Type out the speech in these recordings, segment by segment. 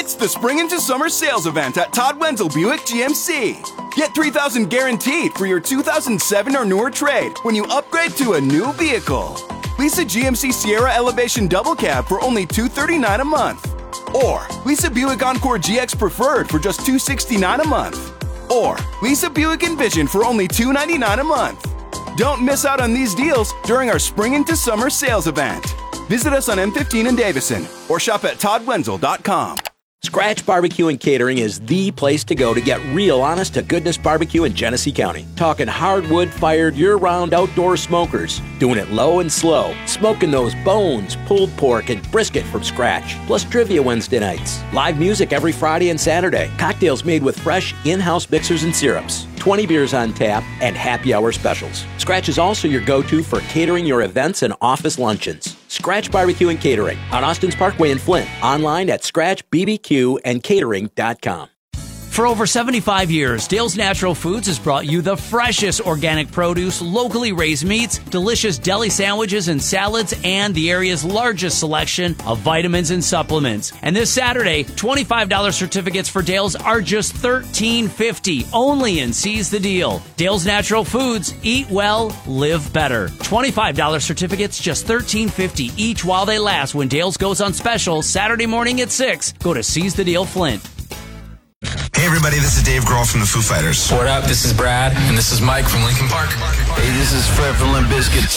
It's the Spring into Summer sales event at Todd Wenzel Buick GMC. Get $3,000 guaranteed for your 2007 or newer trade when you upgrade to a new vehicle. Lease a GMC Sierra Elevation Double Cab for only $239 a month. Or lease a Buick Encore GX Preferred for just $269 a month. Or lease a Buick Envision for only $299 a month. Don't miss out on these deals during our Spring into Summer sales event. Visit us on M15 in Davison or shop at toddwenzel.com. Scratch Barbecue and Catering is the place to go to get real honest-to-goodness barbecue in Genesee County. Talking hardwood-fired, year-round outdoor smokers. Doing it low and slow. Smoking those bones, pulled pork, and brisket from scratch. Plus trivia Wednesday nights. Live music every Friday and Saturday. Cocktails made with fresh, in-house mixers and syrups. 20 beers on tap, and happy hour specials. Scratch is also your go-to for catering your events and office luncheons. Scratch Barbecue and Catering on Austin's Parkway in Flint. Online at scratchbbqandcatering.com. For over 75 years, Dale's Natural Foods has brought you the freshest organic produce, locally raised meats, delicious deli sandwiches and salads, and the area's largest selection of vitamins and supplements. And this Saturday, $25 certificates for Dale's are just $13.50, only in Seize the Deal. Dale's Natural Foods, eat well, live better. $25 certificates, just $13.50 each while they last when Dale's goes on special Saturday morning at 6. Go to Seize the Deal Flint. Hey everybody, this is Dave Grohl from the Foo Fighters. What up? This is Brad, and this is Mike from Linkin Park. Hey, this is Fred from Limp Bizkit.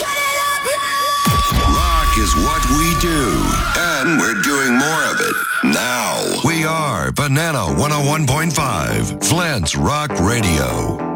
Rock is what we do, and we're doing more of it now. We are Banana 101.5, Flint's Rock Radio.